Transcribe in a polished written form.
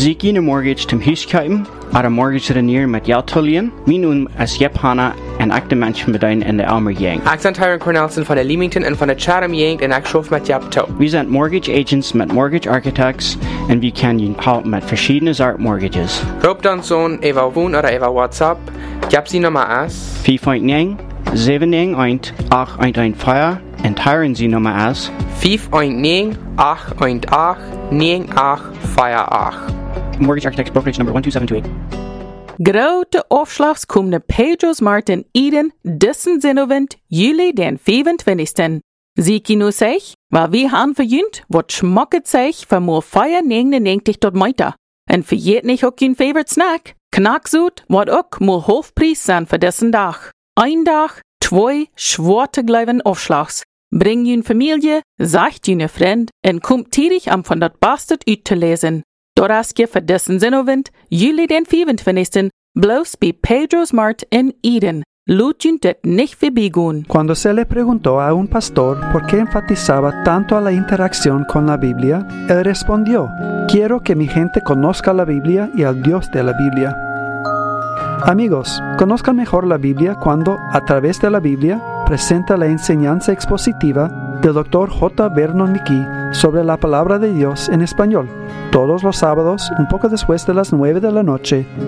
Ziki na mortgage tam huiskuipen, ar a mortgage reneer met Jaltolien, min as Jephana en acte menschen beduin in de Elmer Yang. Accent Tyron Cornelson van de Leamington en van de Chatham Yang en Akschrof met Japto. We zijn mortgage agents met mortgage architects en we kennen help met verschillende soort mortgages. Roep dan zo'n eva woon of eva WhatsApp. Japsi nummer as 5.9 791 815 en Tyron sie nummer as 5.9 818 9858. Mortgage Architects Brokerage number 12728. Grote opslags komende Pedro's Markt in Eden, dissen Zinnowend, juli den 25. Ziki nu sich, waar wie han verjunt, wat schmocket sich voor moe 4,99 tot meter. En vergeet niet ook je favorite snack. Knackzoet, wat ook moe hoofdprijs zijn voor dissen dag. Ein dag, 2 schwarte gleiven opslags. Bring je familie, sagt je vriend en komt tierig am von dat bastard uit te lezen. Doraskje voor dissen Zinnowend, juli den 25. bloos bij Pedro's Markt in Eden. Luchen det nicht verbigun. Cuando se le preguntó a un pastor por qué enfatizaba tanto a la interacción con la Biblia, él respondió: quiero que mi gente conozca la Biblia y al Dios de la Biblia. Amigos, conozcan mejor la Biblia cuando, a través de la Biblia, presenta la enseñanza expositiva del Dr. J. Vernon McGee sobre la palabra de Dios en español, todos los sábados, un poco después de las 9 de la noche,